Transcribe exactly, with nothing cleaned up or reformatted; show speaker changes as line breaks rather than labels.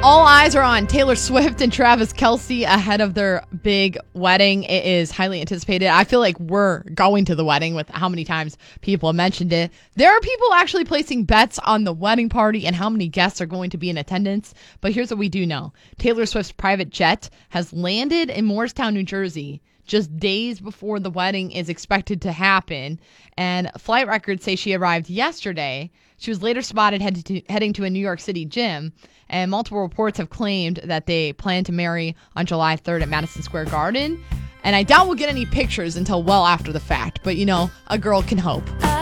All eyes are on Taylor Swift and Travis Kelce ahead of their big wedding. It is highly anticipated. I feel like we're going to the wedding with how many times people have mentioned it. There are people actually placing bets on the wedding party and how many guests are going to be in attendance. But here's what we do know. Taylor Swift's private jet has landed in Morristown, New Jersey, just days before the wedding is expected to happen. And flight records say she arrived yesterday. She was later spotted headed to, heading to a New York City gym. And multiple reports have claimed that they plan to marry on July third at Madison Square Garden. And I doubt we'll get any pictures until well after the fact. But, you know, a girl can hope.